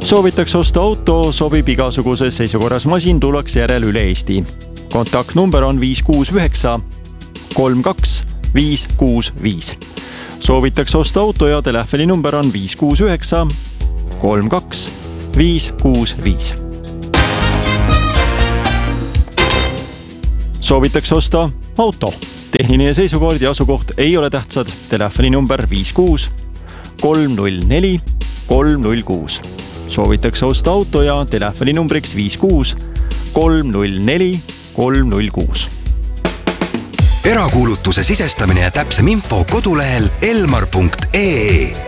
Soovitakse osta auto, sobib igasuguses seisukorras masin, tullakse järel üle Eesti. Kontaktnumber on 569 32 565. Soovitakse osta auto ja telefoninumber on 569 32 565. Soovitakse osta auto. Tehniline seisukord ja asukoht ei ole tähtsad. Telefoninumber 56 304 306. Soovitakse osta auto ja telefoninumbriks 56 304 306. Erakuulutuse sisestamine ja täpsem info kodulehel elmar.ee.